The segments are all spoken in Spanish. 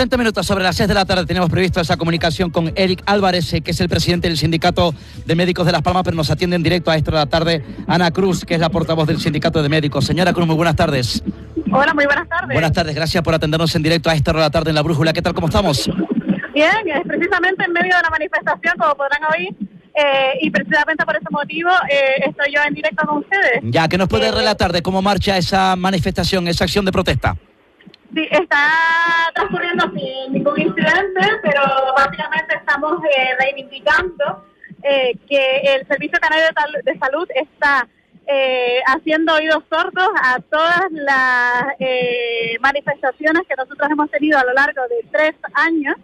30 minutos sobre las 6 de la tarde tenemos previsto esa comunicación con Eric Álvarez, que es el presidente del Sindicato de Médicos de Las Palmas, pero nos atiende en directo a esta hora de la tarde Ana Cruz, que es la portavoz del Sindicato de Médicos. Señora Cruz, muy buenas tardes. Hola, muy buenas tardes. Buenas tardes, gracias por atendernos en directo a esta hora de la tarde en La Brújula. ¿Qué tal, cómo estamos? Bien, precisamente en medio de la manifestación, como podrán oír, y precisamente por ese motivo estoy yo en directo con ustedes. Ya, ¿qué nos puede relatar de cómo marcha esa manifestación, esa acción de protesta? Sí, está transcurriendo sin ningún incidente, pero básicamente estamos reivindicando que el Servicio Canario de Salud está haciendo oídos sordos a todas las manifestaciones que nosotros hemos tenido a lo largo de 3 años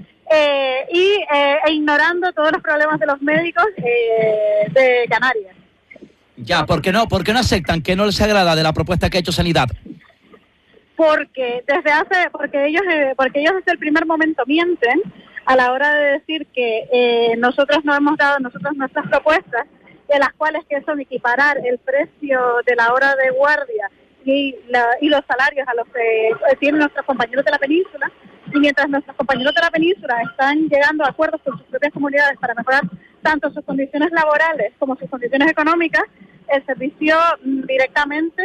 e ignorando todos los problemas de los médicos de Canarias. Ya, ¿por qué no aceptan, que no les agrada de la propuesta que ha hecho Sanidad? Porque ellos desde el primer momento mienten a la hora de decir que nosotros no hemos dado nuestras propuestas, de las cuales que son equiparar el precio de la hora de guardia y los salarios a los que tienen nuestros compañeros de la península, y mientras nuestros compañeros de la península están llegando a acuerdos con sus propias comunidades para mejorar tanto sus condiciones laborales como sus condiciones económicas, el servicio directamente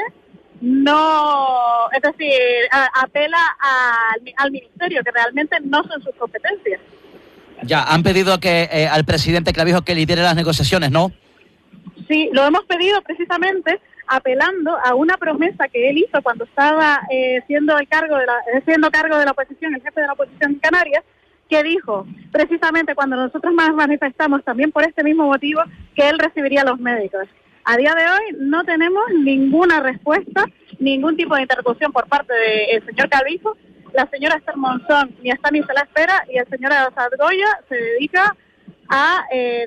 no, es decir, apela al ministerio, que realmente no son sus competencias. Ya, han pedido al presidente Clavijo que lidere las negociaciones, ¿no? Sí, lo hemos pedido precisamente apelando a una promesa que él hizo cuando estaba siendo cargo de la oposición, el jefe de la oposición en Canarias, que dijo, precisamente cuando nosotros más manifestamos también por este mismo motivo, que él recibiría a los médicos. A día de hoy no tenemos ninguna respuesta, ningún tipo de interlocución por parte del señor Clavijo. La señora Esther Monzón ni está ni se la espera, y el señor Adosat Goya se dedica a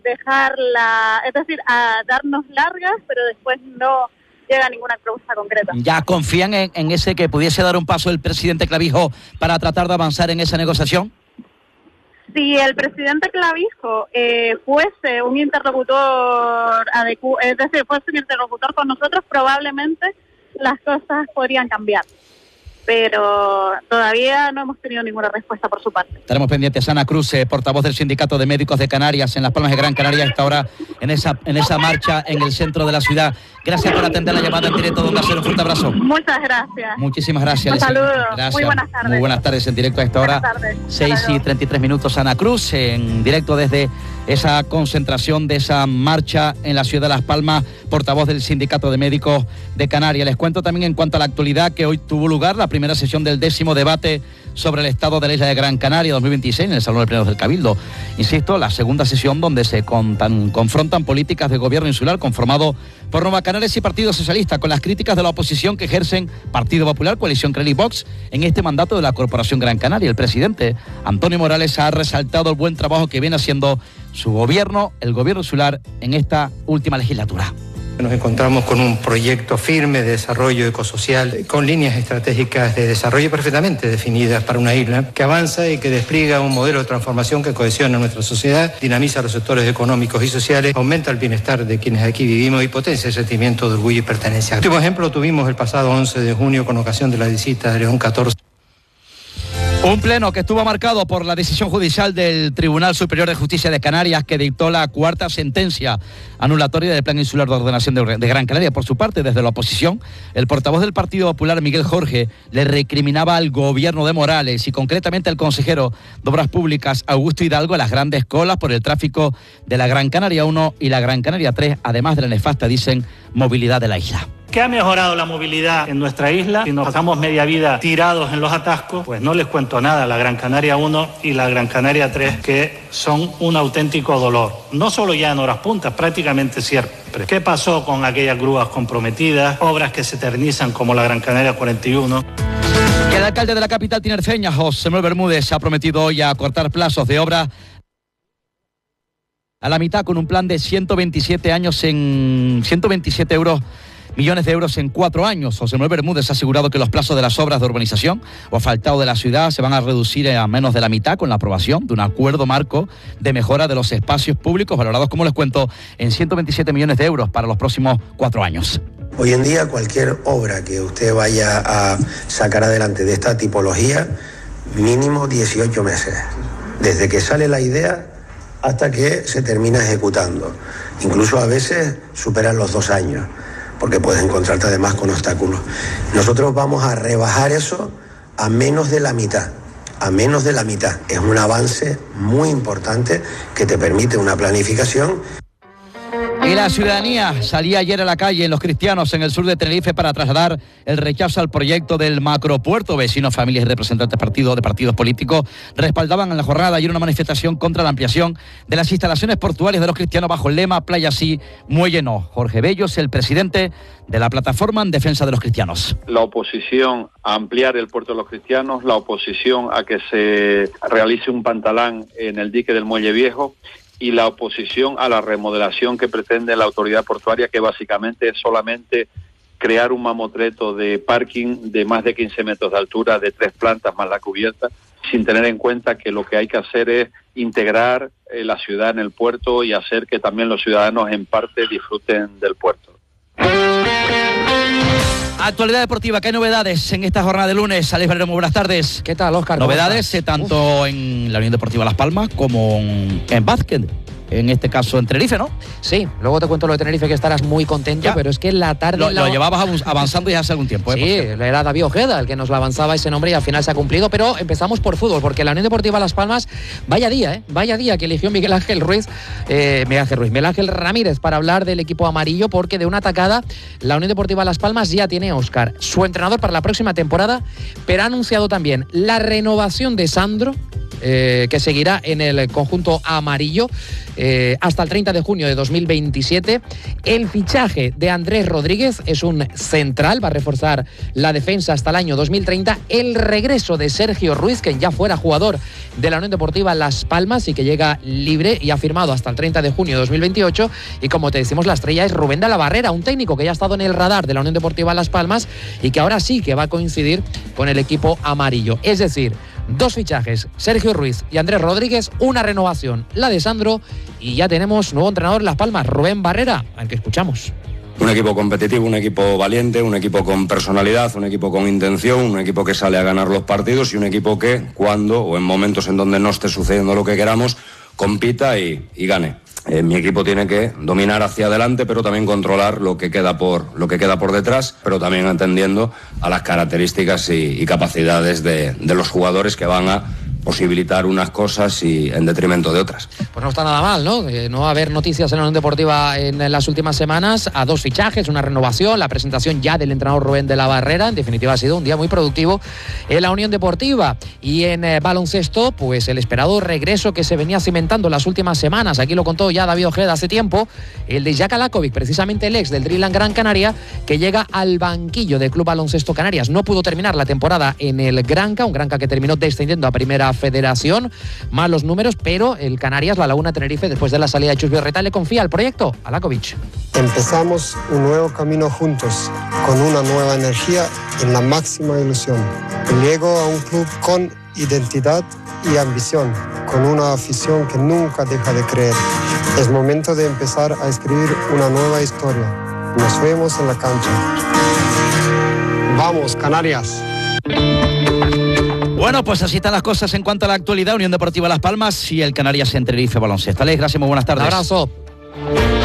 a darnos largas, pero después no llega a ninguna propuesta concreta. ¿Ya confían en ese que pudiese dar un paso el presidente Clavijo para tratar de avanzar en esa negociación? Si el presidente Clavijo fuese un interlocutor con nosotros, probablemente las cosas podrían cambiar. Pero todavía no hemos tenido ninguna respuesta por su parte. Estaremos pendientes. Ana Cruz, portavoz del Sindicato de Médicos de Canarias, en Las Palmas de Gran Canaria, está ahora en esa marcha en el centro de la ciudad. Gracias por atender la llamada en directo de Onda Cero. Un fuerte abrazo. Muchas gracias. Muchísimas gracias. Un saludo. Gracias. Muy buenas tardes. Muy buenas tardes en directo a esta hora. 6:33. Ana Cruz, en directo desde esa concentración de esa marcha en la ciudad de Las Palmas, portavoz del Sindicato de Médicos de Canarias. Les cuento también en cuanto a la actualidad que hoy tuvo lugar la primera sesión del 10º debate sobre el estado de la isla de Gran Canaria 2026 en el Salón de Plenos del Cabildo. Insisto, la segunda sesión donde se confrontan políticas de gobierno insular conformado por Nueva Canarias y Partido Socialista, con las críticas de la oposición que ejercen Partido Popular, Coalición Crel y Vox en este mandato de la Corporación Gran Canaria. El presidente Antonio Morales ha resaltado el buen trabajo que viene haciendo su gobierno, el gobierno insular, en esta última legislatura. Nos encontramos con un proyecto firme de desarrollo ecosocial, con líneas estratégicas de desarrollo perfectamente definidas para una isla, que avanza y que despliega un modelo de transformación que cohesiona nuestra sociedad, dinamiza los sectores económicos y sociales, aumenta el bienestar de quienes aquí vivimos y potencia el sentimiento de orgullo y pertenencia. El último ejemplo lo tuvimos el pasado 11 de junio con ocasión de la visita de León XIV. Un pleno que estuvo marcado por la decisión judicial del Tribunal Superior de Justicia de Canarias, que dictó la cuarta sentencia anulatoria del Plan Insular de Ordenación de Gran Canaria. Por su parte, desde la oposición, el portavoz del Partido Popular, Miguel Jorge, le recriminaba al gobierno de Morales y concretamente al consejero de Obras Públicas, Augusto Hidalgo, las grandes colas por el tráfico de la Gran Canaria 1 y la Gran Canaria 3, además de la nefasta, dicen, movilidad de la isla. ¿Qué ha mejorado la movilidad en nuestra isla? Si nos pasamos media vida tirados en los atascos, pues no les cuento nada. La Gran Canaria 1 y la Gran Canaria 3, que son un auténtico dolor. No solo ya en horas puntas, prácticamente siempre. ¿Qué pasó con aquellas grúas comprometidas? Obras que se eternizan como la Gran Canaria 41. El alcalde de la capital tinerfeña, José Manuel Bermúdez, ha prometido hoy acortar plazos de obra a la mitad con un plan de 127 millones de euros en 4 años. José Manuel Bermúdez ha asegurado que los plazos de las obras de urbanización o asfaltado de la ciudad se van a reducir a menos de la mitad con la aprobación de un acuerdo marco de mejora de los espacios públicos valorados, como les cuento, en 127 millones de euros para los próximos 4 años. Hoy en día cualquier obra que usted vaya a sacar adelante de esta tipología mínimo 18 meses, desde que sale la idea hasta que se termina ejecutando. Incluso a veces superan los 2 años, porque puedes encontrarte además con obstáculos. Nosotros vamos a rebajar eso a menos de la mitad. A menos de la mitad. Es un avance muy importante que te permite una planificación. Y la ciudadanía salía ayer a la calle en Los Cristianos, en el sur de Tenerife, para trasladar el rechazo al proyecto del macropuerto. Vecinos, familias y representantes de partidos políticos respaldaban en la jornada ayer una manifestación contra la ampliación de las instalaciones portuarias de Los Cristianos bajo el lema Playa sí, muelle no. Jorge Bellos, el presidente de la plataforma en defensa de Los Cristianos. La oposición a ampliar el puerto de Los Cristianos, la oposición a que se realice un pantalán en el dique del Muelle Viejo, y la oposición a la remodelación que pretende la autoridad portuaria, que básicamente es solamente crear un mamotreto de parking de más de 15 metros de altura, de 3 plantas más la cubierta, sin tener en cuenta que lo que hay que hacer es integrar la ciudad en el puerto y hacer que también los ciudadanos en parte disfruten del puerto. Actualidad deportiva, ¿qué hay novedades en esta jornada de lunes? Alex Valero, muy buenas tardes. ¿Qué tal, Óscar? Novedades tanto en la Unión Deportiva Las Palmas como en básquet. En este caso en Tenerife, ¿no? Sí, luego te cuento lo de Tenerife, que estarás muy contento, ya. Pero es que la tarde... Lo llevabas avanzando ya hace algún tiempo. Sí, era David Ojeda el que nos lo avanzaba ese nombre y al final se ha cumplido, pero empezamos por fútbol, porque la Unión Deportiva Las Palmas, vaya día que eligió Miguel Ángel Ramírez para hablar del equipo amarillo, porque de una atacada la Unión Deportiva Las Palmas ya tiene, Óscar, su entrenador para la próxima temporada, pero ha anunciado también la renovación de Sandro, que seguirá en el conjunto amarillo hasta el 30 de junio de 2027. El fichaje de Andrés Rodríguez es un central, va a reforzar la defensa hasta el año 2030. El regreso de Sergio Ruiz, quien ya fuera jugador de la Unión Deportiva Las Palmas y que llega libre y ha firmado hasta el 30 de junio de 2028. Y como te decimos, la estrella es Rubén de la Barrera, un técnico que ya ha estado en el radar de la Unión Deportiva Las Palmas y que ahora sí que va a coincidir con el equipo amarillo. Es decir, 2 fichajes, Sergio Ruiz y Andrés Rodríguez, una renovación, la de Sandro, y ya tenemos nuevo entrenador en Las Palmas, Rubén Barrera, al que escuchamos. Un equipo competitivo, un equipo valiente, un equipo con personalidad, un equipo con intención, un equipo que sale a ganar los partidos y un equipo que, cuando o en momentos en donde no esté sucediendo lo que queramos, compita y gane. Mi equipo tiene que dominar hacia adelante, pero también controlar lo que queda por detrás, pero también atendiendo a las características y capacidades de los jugadores que van a posibilitar unas cosas y en detrimento de otras. Pues no está nada mal, ¿no? No va a haber noticias en la Unión Deportiva en las últimas semanas, a 2 fichajes, una renovación, la presentación ya del entrenador Rubén de la Barrera. En definitiva ha sido un día muy productivo en la Unión Deportiva. Y en baloncesto, pues el esperado regreso que se venía cimentando las últimas semanas, aquí lo contó ya David Ojeda hace tiempo, el de Jaka Lakovic, precisamente el ex del Dreamland Gran Canaria, que llega al banquillo del Club Baloncesto Canarias. No pudo terminar la temporada en el Granca, un Granca que terminó descendiendo a Primera Federación, malos números, pero el Canarias, la Laguna Tenerife, después de la salida de Chus Berreta, le confía al proyecto a Lakovic. Empezamos un nuevo camino juntos, con una nueva energía y la máxima ilusión. Llego a un club con identidad y ambición, con una afición que nunca deja de creer. Es momento de empezar a escribir una nueva historia. Nos vemos en la cancha. ¡Vamos, Canarias! Bueno, pues así están las cosas en cuanto a la actualidad. Unión Deportiva Las Palmas y el Canarias en Tenerife Baloncesto. Alex, gracias, muy buenas tardes. Un abrazo.